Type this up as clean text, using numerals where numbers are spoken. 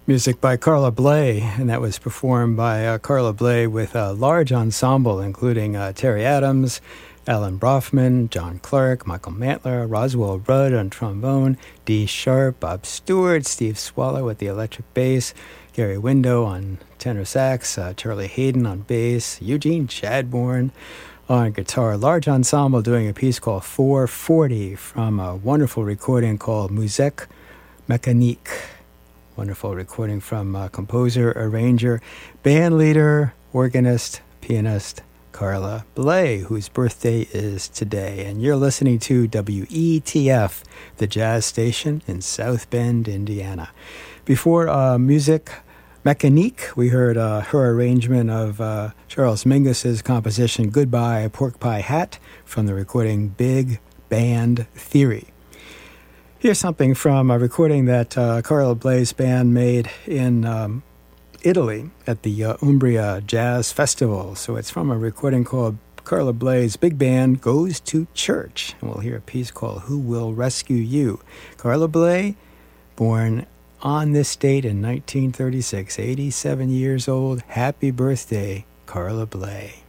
Music by Carla Bley, and that was performed by Carla Bley with a large ensemble, including Terry Adams, Alan Brofman, John Clark, Michael Mantler, Roswell Rudd on trombone, Dee Sharp, Bob Stewart, Steve Swallow with the electric bass, Gary Window on tenor sax, Charlie Hayden on bass, Eugene Chadbourne on guitar. Large ensemble doing a piece called 440 from a wonderful recording called Musique Mécanique. Wonderful recording from composer, arranger, band leader, organist, pianist Carla Bley, whose birthday is today. And you're listening to WETF, the jazz station in South Bend, Indiana. Before Musique Mécanique, we heard her arrangement of Charles Mingus's composition Goodbye Pork Pie Hat from the recording Big Band Theory. Here's something from a recording that Carla Bley's band made in Italy at the Umbria Jazz Festival. So it's from a recording called Carla Bley's Big Band Goes to Church. And we'll hear a piece called Who Will Rescue You? Carla Bley, born on this date in 1936, 87 years old. Happy birthday, Carla Bley.